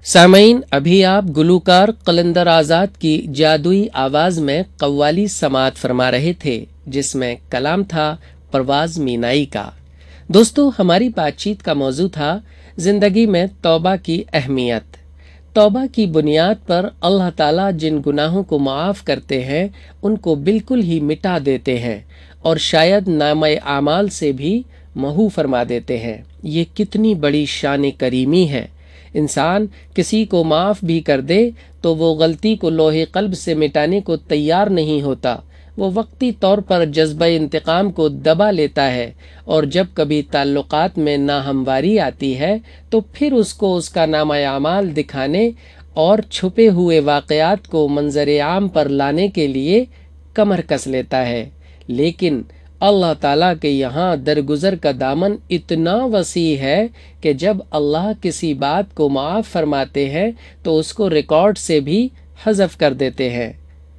सामईन, अभी आप गुलूकार कलंदर आज़ाद की जादुई आवाज़ में कव्वाली समात फरमा रहे थे, जिसमें कलाम था परवाज़ मीनाई का। दोस्तों, हमारी बातचीत का मौजू था ज़िंदगी में तौबा की अहमियत। तौबा की बुनियाद पर अल्लाह ताला जिन गुनाहों को माफ़ करते हैं, उनको बिल्कुल ही मिटा देते हैं और शायद नामे आमाल से भी महू फरमा देते हैं। ये कितनी बड़ी शान करीमी है। इंसान किसी को माफ़ भी कर दे तो वो गलती को लोहे कल्ब से मिटाने को तैयार नहीं होता। वो वक्ती तौर पर जज्बा इंतकाम को दबा लेता है और जब कभी ताल्लुकात में नाहमवारी आती है तो फिर उसको उसका नामा आमाल दिखाने और छुपे हुए वाक़यात को मंजर आम पर लाने के लिए कमर कस लेता है। लेकिन अल्लाह ताला के यहाँ दरगुजर का दामन इतना वसी है कि जब अल्लाह किसी बात को माफ़ फरमाते हैं तो उसको रिकॉर्ड से भी हज़फ कर देते हैं।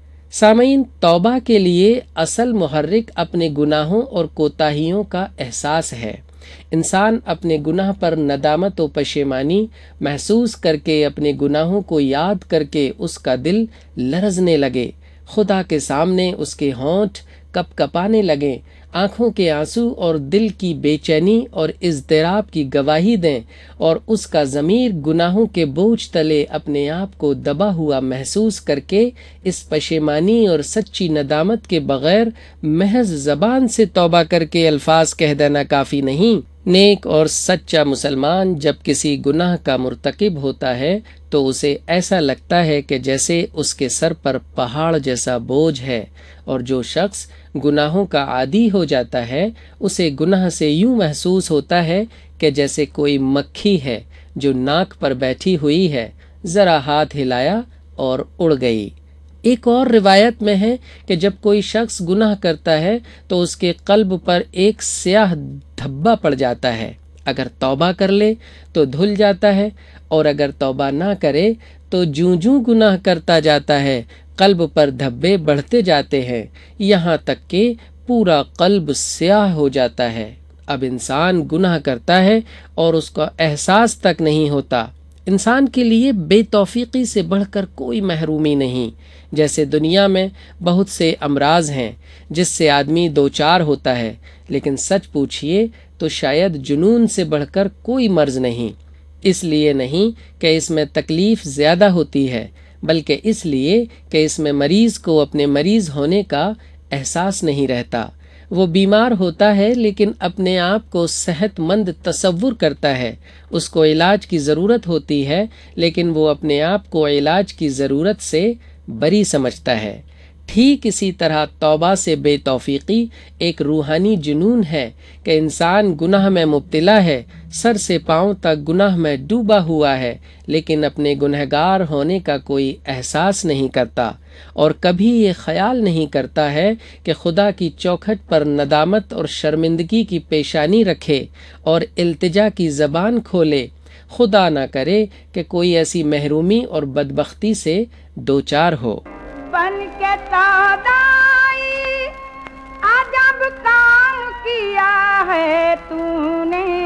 सामईन, तौबा के लिए असल मुहर्रिक अपने गुनाहों और कोताहियों का एहसास है। इंसान अपने गुनाह पर नदामत व पशेमानी महसूस करके अपने गुनाहों को याद करके उसका दिल लरजने लगे, खुदा के सामने उसके होंठ कपकपाने लगे, आंखों के आंसू और दिल की बेचैनी और इज़्तिराब की गवाही दें और उसका ज़मीर गुनाहों के बोझ तले अपने आप को दबा हुआ महसूस करके इस पशेमानी और सच्ची नदामत के बगैर महज ज़बान से तौबा करके अल्फाज कह देना काफ़ी नहीं। नेक और सच्चा मुसलमान जब किसी गुनाह का मुर्तकिब होता है तो उसे ऐसा लगता है कि जैसे उसके सर पर पहाड़ जैसा बोझ है, और जो शख्स गुनाहों का आदी हो जाता है उसे गुनाह से यूं महसूस होता है कि जैसे कोई मक्खी है जो नाक पर बैठी हुई है, ज़रा हाथ हिलाया और उड़ गई। एक और रिवायत में है कि जब कोई शख्स गुनाह करता है तो उसके कल्ब पर एक स्याह धब्बा पड़ जाता है। अगर तौबा कर ले तो धुल जाता है और अगर तौबा ना करे तो जूं जूं गुनाह करता जाता है कल्ब पर धब्बे बढ़ते जाते हैं, यहाँ तक कि पूरा कल्ब स्याह हो जाता है। अब इंसान गुनाह करता है और उसका एहसास तक नहीं होता। इंसान के लिए बेतौफीकी से बढ़कर कोई महरूमी नहीं। जैसे दुनिया में बहुत से अमराज हैं जिससे आदमी दो चार होता है, लेकिन सच पूछिए तो शायद जुनून से बढ़कर कोई मर्ज नहीं। इसलिए नहीं कि इसमें तकलीफ ज़्यादा होती है, बल्कि इसलिए कि इसमें मरीज़ को अपने मरीज़ होने का एहसास नहीं रहता। वो बीमार होता है लेकिन अपने आप को सेहतमंद तसव्वुर करता है। उसको इलाज की ज़रूरत होती है लेकिन वो अपने आप को इलाज की ज़रूरत से बरी समझता है। ठीक इसी तरह तौबा से बेतौफीकी एक रूहानी जुनून है कि इंसान गुनाह में मुब्तला है, सर से पांव तक गुनाह में डूबा हुआ है, लेकिन अपने गुनहगार होने का कोई एहसास नहीं करता और कभी ये ख्याल नहीं करता है कि खुदा की चौखट पर नदामत और शर्मिंदगी की पेशानी रखे और इल्तिजा की ज़बान खोले। खुदा ना करे कि कोई ऐसी महरूमी और बदबख्ती से दो चार हो। बन के तादाई अजब काम किया है तूने,